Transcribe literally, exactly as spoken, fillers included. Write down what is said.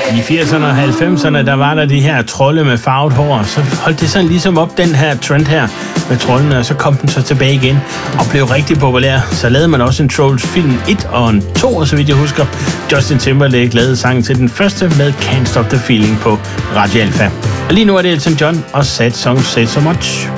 I firserne og halvfemserne, der var der de her trolde med farvet hår. Så holdt det sådan ligesom op, den her trend her med troldene, og så kom den så tilbage igen og blev rigtig populær. Så lavede man også en Trolls film et og en to, og så vidt jeg husker, Justin Timberlake lavede sangen til den første med Can't Stop the Feeling på Radio Alpha. Og lige nu er det Elton John og Sad Song Say So Much.